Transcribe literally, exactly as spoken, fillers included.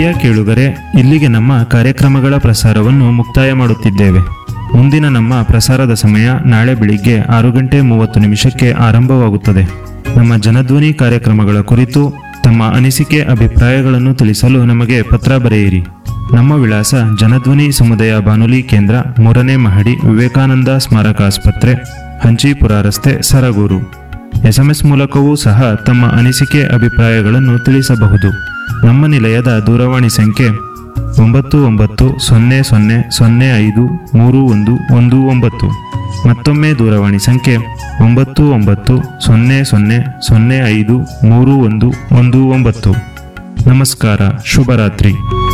ಪ್ರಿಯ ಕೇಳುಗರೆ, ಇಲ್ಲಿಗೆ ನಮ್ಮ ಕಾರ್ಯಕ್ರಮಗಳ ಪ್ರಸಾರವನ್ನು ಮುಕ್ತಾಯ ಮಾಡುತ್ತಿದ್ದೇವೆ. ಮುಂದಿನ ನಮ್ಮ ಪ್ರಸಾರದ ಸಮಯ ನಾಳೆ ಬೆಳಿಗ್ಗೆ ಆರು ಗಂಟೆ ಮೂವತ್ತು ನಿಮಿಷಕ್ಕೆ ಆರಂಭವಾಗುತ್ತದೆ. ನಮ್ಮ ಜನಧ್ವನಿ ಕಾರ್ಯಕ್ರಮಗಳ ಕುರಿತು ತಮ್ಮ ಅನಿಸಿಕೆ ಅಭಿಪ್ರಾಯಗಳನ್ನು ತಿಳಿಸಲು ನಮಗೆ ಪತ್ರ ಬರೆಯಿರಿ. ನಮ್ಮ ವಿಳಾಸ ಜನಧ್ವನಿ ಸಮುದಾಯ ಬಾನುಲಿ ಕೇಂದ್ರ, ಮೂರನೇ ಮಹಡಿ, ವಿವೇಕಾನಂದ ಸ್ಮಾರಕ ಆಸ್ಪತ್ರೆ, ಹಂಚಿಪುರ ರಸ್ತೆ, ಸರಗೂರು. ಎಸ್ಎಂಎಸ್ ಮೂಲಕವೂ ಸಹ ತಮ್ಮ ಅನಿಸಿಕೆ ಅಭಿಪ್ರಾಯಗಳನ್ನು ತಿಳಿಸಬಹುದು. ನಮ್ಮ ನಿಲಯದ ದೂರವಾಣಿ ಸಂಖ್ಯೆ ಒಂಬತ್ತು ಒಂಬತ್ತು ಸೊನ್ನೆ ಸೊನ್ನೆ ಸೊನ್ನೆ ಐದು ಮೂರು ಒಂದು ಒಂದು ಒಂಬತ್ತು. ಮತ್ತೊಮ್ಮೆ ದೂರವಾಣಿ ಸಂಖ್ಯೆ ಒಂಬತ್ತು ಒಂಬತ್ತು ಸೊನ್ನೆ ಸೊನ್ನೆ ಸೊನ್ನೆ ಐದು ಮೂರು ಒಂದು ಒಂದು ಒಂಬತ್ತು. ನಮಸ್ಕಾರ, ಶುಭರಾತ್ರಿ.